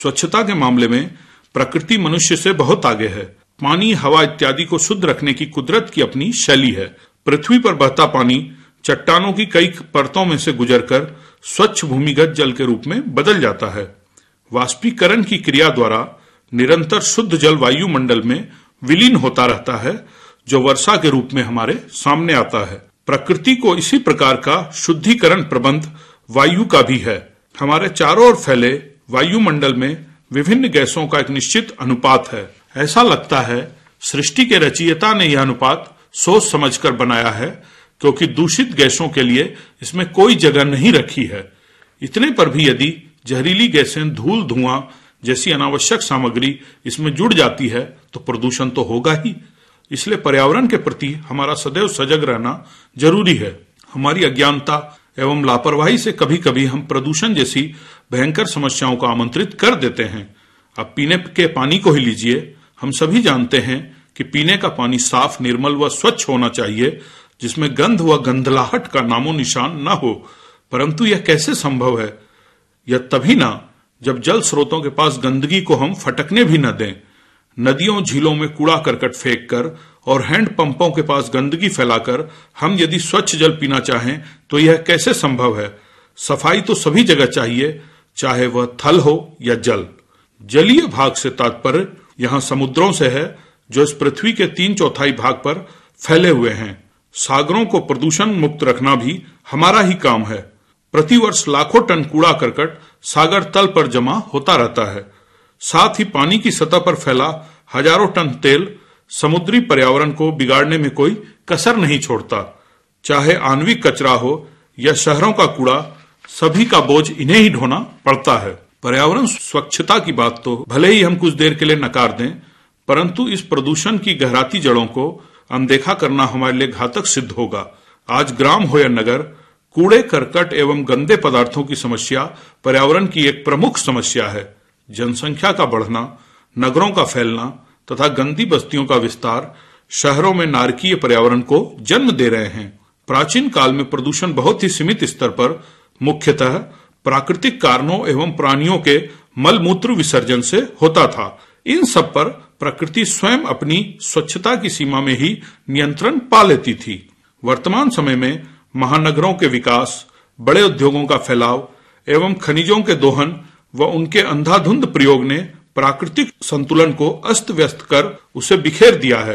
स्वच्छता के मामले में प्रकृति मनुष्य से बहुत आगे है। पानी, हवा इत्यादि को शुद्ध रखने की कुदरत की अपनी शैली है। पृथ्वी पर बहता पानी चट्टानों की कई परतों में से गुजरकर स्वच्छ भूमिगत जल के रूप में बदल जाता है। वाष्पीकरण की क्रिया द्वारा निरंतर शुद्ध जल वायुमंडल में विलीन होता रहता है, जो वर्षा के रूप में हमारे सामने आता है। प्रकृति को इसी प्रकार का शुद्धिकरण प्रबंध वायु का भी है। हमारे चारों ओर फैले वायुमंडल में विभिन्न गैसों का एक निश्चित अनुपात है। ऐसा लगता है सृष्टि के रचयिता ने यह अनुपात सोच समझकर बनाया है, क्योंकि दूषित गैसों के लिए इसमें कोई जगह नहीं रखी है। इतने पर भी यदि जहरीली गैसें, धूल, धुआं जैसी अनावश्यक सामग्री इसमें जुड़ जाती है तो प्रदूषण तो होगा ही। इसलिए पर्यावरण के प्रति हमारा सदैव सजग रहना जरूरी है। हमारी अज्ञानता एवं लापरवाही से कभी कभी हम प्रदूषण जैसी भयंकर समस्याओं को आमंत्रित कर देते हैं। अब पीने के पानी को ही लीजिए। हम सभी जानते हैं कि पीने का पानी साफ, निर्मल व स्वच्छ होना चाहिए, जिसमें गंध व गंधलाहट का नामो निशान न हो। परंतु यह कैसे संभव है? यह तभी ना जब जल स्रोतों के पास गंदगी को हम फटकने भी न दें। नदियों, झीलों में कूड़ा करकट फेंक कर और हैंड पंपों के पास गंदगी फैलाकर हम यदि स्वच्छ जल पीना चाहें तो यह कैसे संभव है? सफाई तो सभी जगह चाहिए, चाहे वह थल हो या जल। जलीय भाग से तात्पर्य यहाँ समुद्रों से है, जो इस पृथ्वी के 3/4 भाग पर फैले हुए हैं। सागरों को प्रदूषण मुक्त रखना भी हमारा ही काम है। प्रतिवर्ष लाखों टन कूड़ा करकट सागर तल पर जमा होता रहता है। साथ ही पानी की सतह पर फैला हजारों टन तेल समुद्री पर्यावरण को बिगाड़ने में कोई कसर नहीं छोड़ता। चाहे आणविक कचरा हो या शहरों का कूड़ा, सभी का बोझ इन्हें ही ढोना पड़ता है। पर्यावरण स्वच्छता की बात तो भले ही हम कुछ देर के लिए नकार दें, परंतु इस प्रदूषण की गहराती जड़ों को अनदेखा करना हमारे लिए घातक सिद्ध होगा। आज ग्राम हो या नगर, कूड़े करकट एवं गंदे पदार्थों की समस्या पर्यावरण की एक प्रमुख समस्या है। जनसंख्या का बढ़ना, नगरों का फैलना तथा गंदी बस्तियों का विस्तार शहरों में नारकीय पर्यावरण को जन्म दे रहे हैं। प्राचीन काल में प्रदूषण बहुत ही सीमित स्तर पर मुख्यतः प्राकृतिक कारणों एवं प्राणियों के मलमूत्र विसर्जन से होता था। इन सब पर प्रकृति स्वयं अपनी स्वच्छता की सीमा में ही नियंत्रण पा लेती थी। वर्तमान समय में महानगरों के विकास, बड़े उद्योगों का फैलाव एवं खनिजों के दोहन व उनके अंधाधुंध प्रयोग ने प्राकृतिक संतुलन को अस्त व्यस्त कर उसे बिखेर दिया है।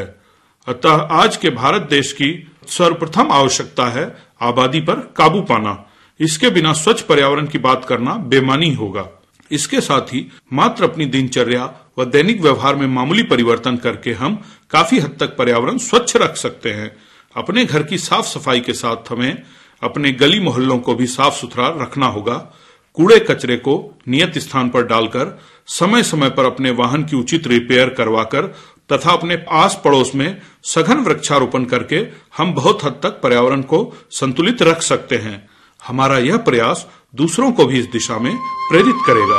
अतः आज के भारत देश की सर्वप्रथम आवश्यकता है आबादी पर काबू पाना। इसके बिना स्वच्छ पर्यावरण की बात करना बेमानी होगा। इसके साथ ही मात्र अपनी दिनचर्या व दैनिक व्यवहार में मामूली परिवर्तन करके हम काफी हद तक पर्यावरण स्वच्छ रख सकते हैं। अपने घर की साफ सफाई के साथ हमें अपने गली मोहल्लों को भी साफ सुथरा रखना होगा। कूड़े कचरे को नियत स्थान पर डालकर समय समय पर अपने वाहन की उचित रिपेयर करवाकर तथा अपने आस पड़ोस में सघन वृक्षारोपण करके हम बहुत हद तक पर्यावरण को संतुलित रख सकते हैं। हमारा यह प्रयास दूसरों को भी इस दिशा में प्रेरित करेगा।